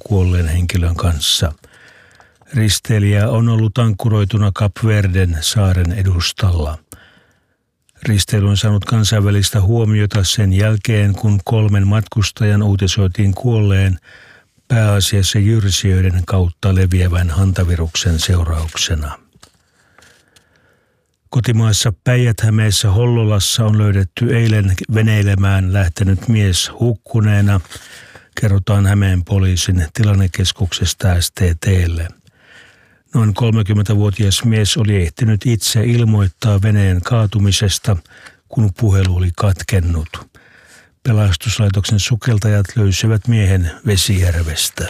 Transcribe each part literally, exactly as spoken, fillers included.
kuolleen henkilön kanssa. Risteilijä on ollut ankkuroituna Kap Verden saaren edustalla. Risteily on saanut kansainvälistä huomiota sen jälkeen, kun kolmen matkustajan uutisoitiin kuolleen pääasiassa jyrsijöiden kautta leviävän hantaviruksen seurauksena. Kotimaassa Päijät-Hämeessä Hollolassa on löydetty eilen veneilemään lähtenyt mies hukkuneena, kerrotaan Hämeen poliisin tilannekeskuksesta S T T:lle. Noin kolmekymmentävuotias mies oli ehtinyt itse ilmoittaa veneen kaatumisesta, kun puhelu oli katkennut. Pelastuslaitoksen sukeltajat löysivät miehen Vesijärvestä.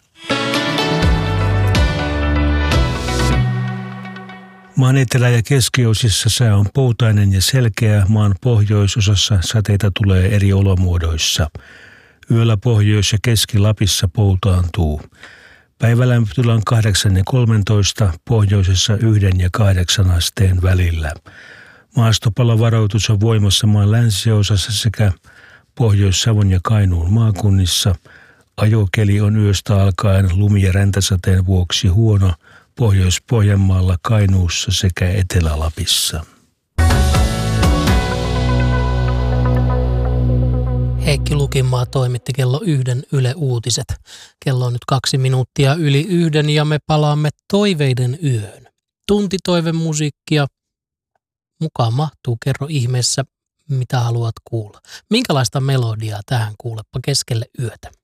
Maan etelä- ja keskiosissa sää on poutainen ja selkeä, maan pohjoisosassa sateita tulee eri olomuodoissa. Yöllä Pohjois- ja Keski-Lapissa poutaantuu. Päivälämpötila on kahdeksan ja kolmetoista, pohjoisessa yhden ja kahdeksan asteen välillä. Maastopalovaroitus on voimassa maan länsiosassa sekä Pohjois-Savon ja Kainuun maakunnissa. Ajokeli on yöstä alkaen lumi- ja räntäsateen vuoksi huono Pohjois-Pohjanmaalla, Kainuussa sekä Etelä-Lapissa. Heikki Lukinmaa toimitti kello yhden Yle Uutiset. Kello on nyt kaksi minuuttia yli yhden ja me palaamme toiveiden yöhön. Tunti toivemusiikkia. Mukaan mahtuu, kerro ihmeessä, mitä haluat kuulla. Minkälaista melodiaa tähän kuulepa keskelle yötä?